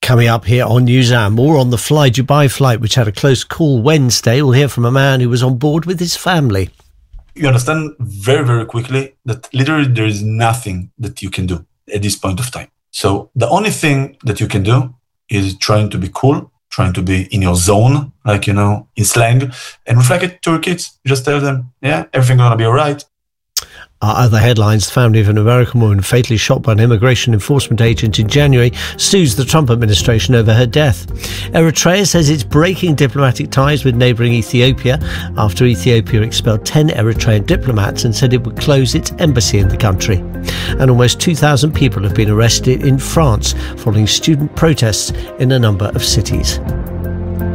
Coming up here on Newshour, more on the Fly Dubai flight, which had a close call Wednesday. We'll hear from a man who was on board with his family. You understand very, very quickly that literally there is nothing that you can do at this point of time. So the only thing that you can do is trying to be cool, trying to be in your zone, like, in slang, and reflect it to your kids. Just tell them, everything's going to be all right. Our other headlines: the family of an American woman fatally shot by an immigration enforcement agent in January sues the Trump administration over her death. Eritrea says it's breaking diplomatic ties with neighbouring Ethiopia after Ethiopia expelled 10 Eritrean diplomats and said it would close its embassy in the country. And almost 2,000 people have been arrested in France following student protests in a number of cities.